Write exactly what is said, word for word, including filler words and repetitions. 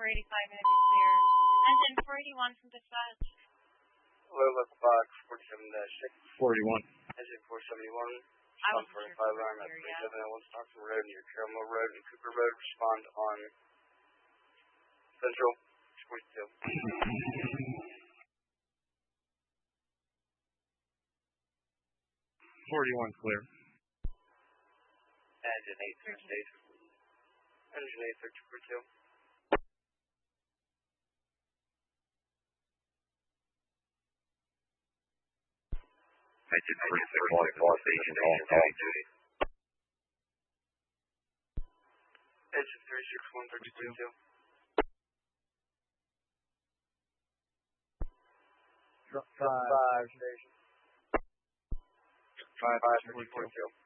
four eighty-five, going to be clear. Engine four eighty-one from dispatch. Hello, local box forty-seven dash six. four eighty-one. Engine four seventy-one. I Respond wasn't forty-five sure if alarm it at was clear, thirty-seven oh one Stockton Road near Carroll Road and Cooper Road. Respond on Central forty-two. forty-one clear. Engine eight thirty-two. Engine eight thirty-two. Engine forty-six one, Ball Station, all call duty. Engine thirty-six one thirty-two. Five, Five station. five, Five forty-two. forty-two.